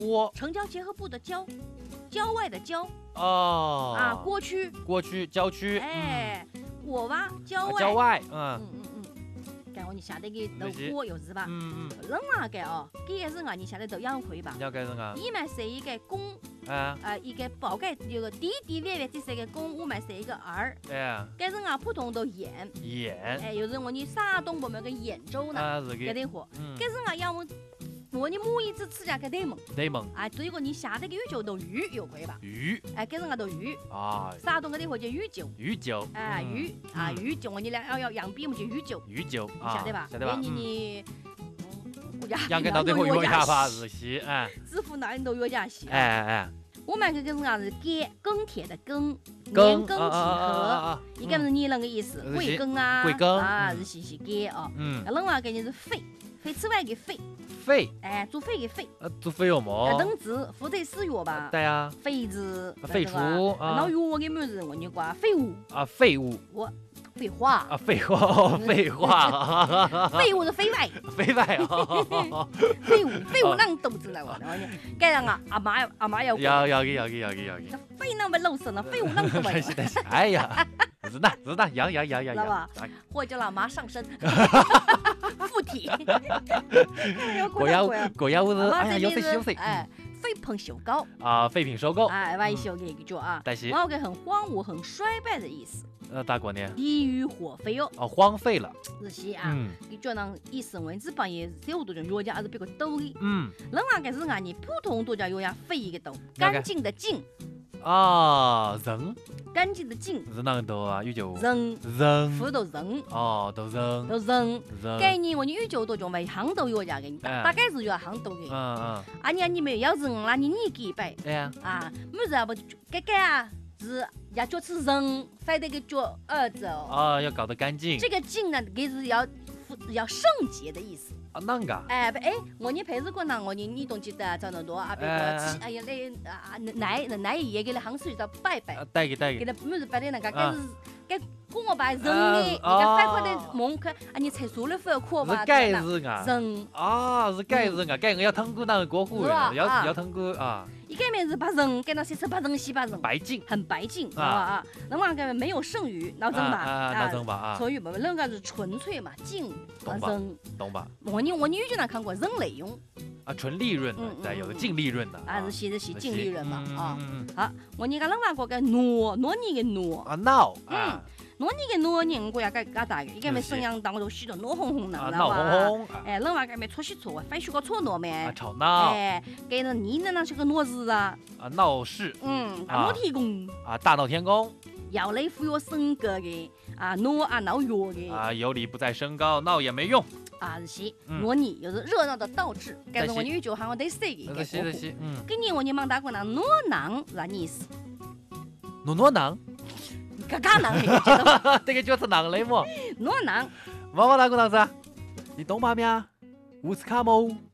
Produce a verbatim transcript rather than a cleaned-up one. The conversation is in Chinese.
窝， 城郊结合部的郊，郊外的郊哦啊，郭区， 郭区，郊区， 哎，果娃，郊嗯， 外， 郊外，嗯嗯嗯嗯，该我你下得个豆锅有是吧？ 嗯嗯， 人话该哦，这也是啊，你下得豆养亏吧？ 了解人啊， 你们是一个公， 啊， 呃，一个宝盖有个弟弟妹妹，这是一个公，我们是一个儿。 哎， 该人啊，普通都兖， 兖， 哎，有人我你山东部门个兖州呢， 啊是个， 该得货。 嗯， 该人啊，要么我你母一子吃家该得蒙， 内蒙啊，对个你下得个语就都鱼有亏吧？ 鱼， 哎，该人啊都鱼， 啊， 山东个得货叫鱼酒。 鱼酒， 哎， 嗯鱼啊，鱼酒，你俩要要养比我们就鱼酒， 鱼酒， 你晓得吧？ 晓得吧？ 你你，我家养跟到最后用一下吧，日系，哎， 支付哪里都有家系。 哎哎哎， 我们这个是啥子？耕耕田的耕， 耕年耕几何？一个是你那个意思，贵耕啊， 贵耕啊，是是是耕哦。 嗯， 另外给你是废，废吃完给废， 肺， 哎，做废给废， 呃，做肺药么？ 等字负责使药吧？ 对呀， 废字， 废除啊， 那药给么子？我你挂废物啊，废物我。废话啊，废话，废话， 废物是废外， 废外啊， 废物，废物啷都知道我。然后呢，该让啊阿妈阿妈要要要给要给要给要给， 废那么老实呢，废物啷都但是但是，哎呀，是的是的，养养养养养， 知道吧？或者让妈上身，附体。 国家国家物是，哎呀，有谁有谁， 哎，废品收购啊，废品收购， 哎，万一修给一个叫啊， 但是我个很荒芜、很衰败的意思。 呃，大过年， 地域荒废哦， 哦，荒废了， 日些啊， 嗯你叫人意思文字帮也小好多种药家还是比较多的。 嗯， 另外个是俺你普通多家药家废一个多，干净的净啊，人， 干净的净， 是哪个多啊？宇宙人， 人， 福都人， 哦，都人， 都人。 人， 概念我你宇宙多种为行都药家给你，大概是要行都给。 嗯嗯， 啊你你没有人啦，你你给摆。 哎呀， 啊，么子啊不该该啊是要叫是人，反得个叫儿子哦。 啊，要搞得干净。 这个净呢，给是要要圣洁的意思。 啊，啷个？ 哎不哎，我你平时过呢，我你你懂记得找那多啊，别个吃哎呀那啊奶奶爷给他行水叫拜拜， 带给带给， 给他么子摆的那个该是该跟我把人的，你个反过的门口啊，你才说了不要哭吧？ 是盖人啊。 人啊，是盖人啊，盖人要通过那个过户的，要要通过啊。 一个面是把人给那些是把人洗把人， 白净， 很白净啊啊。那么个没有剩余，脑正吧？ 啊，脑正吧啊。 剩余不，那个是纯粹嘛，净人，懂吧？ 我你我女就那看过人类用啊，纯利润的，对，有的净利润的啊，是写的是净利润嘛啊。 嗯好，我你个另外个个挪挪你个挪啊闹嗯。挪你个挪人，我要改改大个，一个没沈阳当我都洗得闹哄哄的， 闹哄哄。 哎，另外个没出息错，反修个错挪咩？ 啊，吵闹。 哎，给人你那那是个挪日啊。 啊，闹事。 嗯，大闹天宫。 啊，大闹天宫。 要来忽悠升格的啊，挪啊闹药的。 啊，有理不在身高，闹也没用。 啊，是些，挪你又是热闹的倒置，但是我女就喊我得谁个？ 是是是，嗯。 今年我你忙打过那挪囊啥意思？ 挪挪囊。 嘎嘎囊， 这个就是囊类么？ 挪囊。 妈妈打过囊子，你懂吗？咩？乌斯卡莫。